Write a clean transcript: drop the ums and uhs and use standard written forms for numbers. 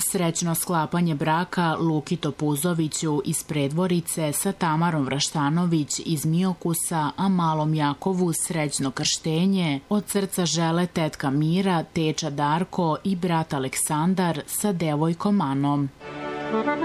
Srećno sklapanje braka Luki Topuzoviću iz Predvorice sa Tamarom Vraštanović iz Miokusa, a malom Jakovu srećno krštenje od srca žele tetka Mira, teča Darko i brat Aleksandar sa devojkom Anom.